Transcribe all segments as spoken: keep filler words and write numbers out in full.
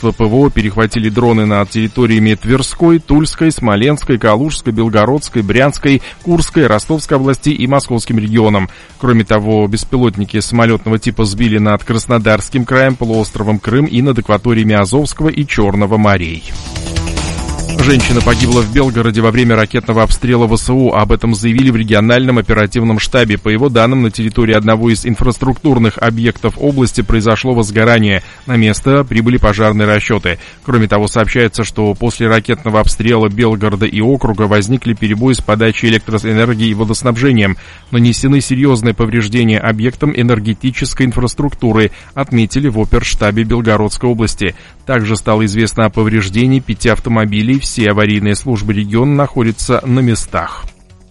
средства ПВО перехватили дроны над территориями Тверской, Тульской, Смоленской, Калужской, Белгородской, Брянской, Курской, Ростовской области и Московским регионам. Кроме того, беспилотники самолетного типа сбили над Краснодарским краем, полуостровом Крым и над акваториями Азовского и Черного морей. Женщина погибла в Белгороде во время ракетного обстрела ВСУ. Об этом заявили в региональном оперативном штабе. По его данным, на территории одного из инфраструктурных объектов области произошло возгорание. На место прибыли пожарные расчеты. Кроме того, сообщается, что после ракетного обстрела Белгорода и округа возникли перебои с подачей электроэнергии и водоснабжением. Нанесены серьезные повреждения объектам энергетической инфраструктуры, отметили в оперштабе Белгородской области. Также стало известно о повреждении пяти автомобилей. Все аварийные службы региона находятся на местах.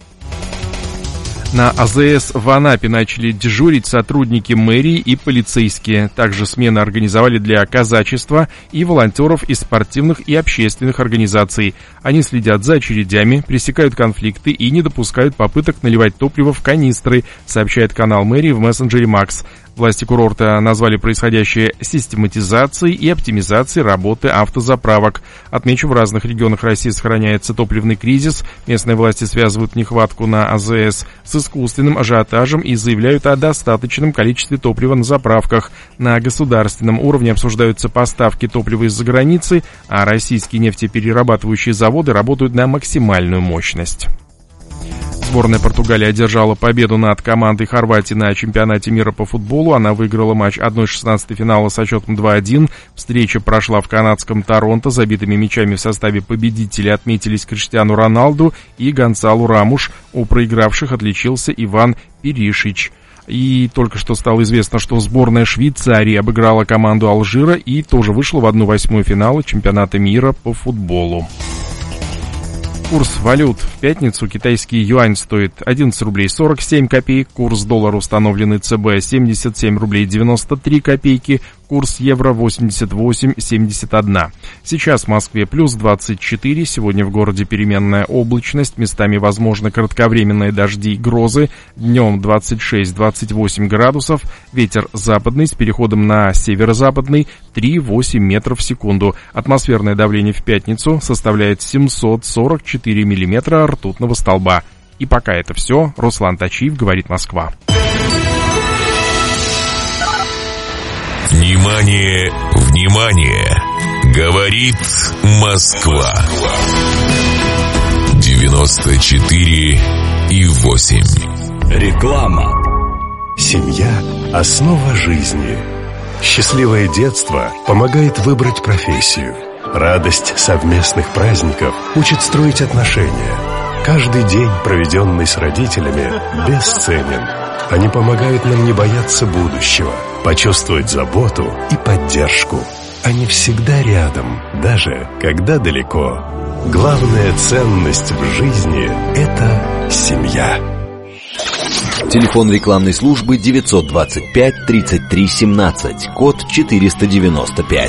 На АЗС в Анапе начали дежурить сотрудники мэрии и полицейские. Также смены организовали для казачества и волонтеров из спортивных и общественных организаций. Они следят за очередями, пресекают конфликты и не допускают попыток наливать топливо в канистры, сообщает канал мэрии в мессенджере Макс. Власти курорта назвали происходящее систематизацией и оптимизацией работы автозаправок. Отмечу, в разных регионах России сохраняется топливный кризис. Местные власти связывают нехватку на АЗС с искусственным ажиотажем и заявляют о достаточном количестве топлива на заправках. На государственном уровне обсуждаются поставки топлива из-за границы, а российские нефтеперерабатывающие заводы работают на максимальную мощность. Сборная Португалии одержала победу над командой Хорватии на чемпионате мира по футболу. Она выиграла матч одна шестнадцатая финала со счетом два один. Встреча прошла в канадском Торонто. Забитыми мячами в составе победителей отметились Криштиану Роналду и Гонсалу Рамуш. У проигравших отличился Иван Перишич. И только что стало известно, что сборная Швейцарии обыграла команду Алжира и тоже вышла в одну восьмую финала чемпионата мира по футболу. Курс валют. В пятницу китайский юань стоит одиннадцать рублей сорок семь копеек, курс доллара, установленный ЦБ, семьдесят семь рублей девяносто три копейки, курс евро восемьдесят восемь семьдесят один. Сейчас в Москве плюс двадцать четыре, сегодня в городе переменная облачность, местами возможны кратковременные дожди и грозы, днем двадцать шесть двадцать восемь градусов, ветер западный с переходом на северо-западный три восемь метров в секунду. Атмосферное давление в пятницу составляет семьсот сорок четыре миллиметра ртутного столба. И пока это все. Руслан Тачиев, говорит Москва. Внимание, внимание! Говорит Москва. девяносто четыре и восемь. Реклама. Семья – основа жизни. Счастливое детство помогает выбрать профессию. Радость совместных праздников учит строить отношения. Каждый день, проведенный с родителями, бесценен. Они помогают нам не бояться будущего, почувствовать заботу и поддержку. Они всегда рядом, даже когда далеко. Главная ценность в жизни – это семья. Телефон рекламной службы девятьсот двадцать пять тридцать три семнадцать, код четыреста девяносто пять.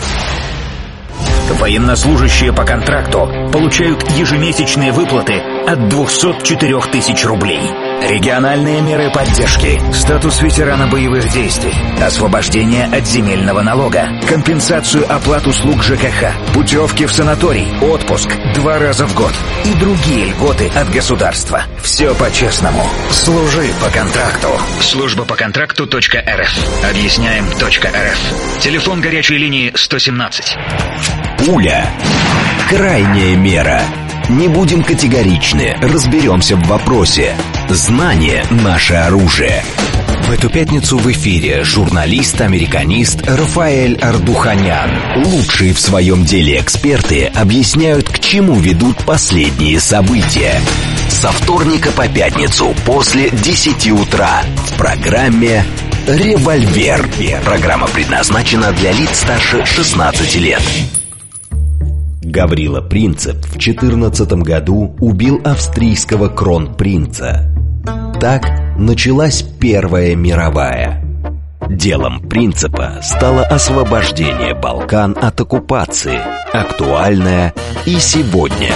Военнослужащие по контракту получают ежемесячные выплаты от двухсот четырёх тысяч рублей. Региональные меры поддержки, статус ветерана боевых действий, освобождение от земельного налога, компенсацию оплат услуг ЖКХ, путевки в санаторий, отпуск два раза в год и другие льготы от государства. Все по-честному. Служи по контракту. Служба по контракту точка эр эф. Объясняем точка эр эф. Телефон горячей линии сто семнадцать. Пуля. Крайняя мера. Не будем категоричны, разберемся в вопросе. Знание – наше оружие. В эту пятницу в эфире журналист-американист Рафаэль Ардуханян. Лучшие в своем деле эксперты объясняют, к чему ведут последние события. Со вторника по пятницу после десяти утра в программе «Револьвер». Программа предназначена для лиц старше шестнадцати лет. Гаврила Принцип в четырнадцатом году убил австрийского кронпринца. Так началась Первая мировая. Делом Принципа стало освобождение Балкан от оккупации, актуальное и сегодня.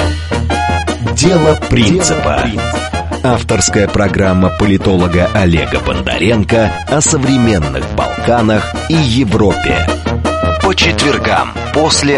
Дело Принципа. Авторская программа политолога Олега Бондаренко о современных Балканах и Европе. По четвергам после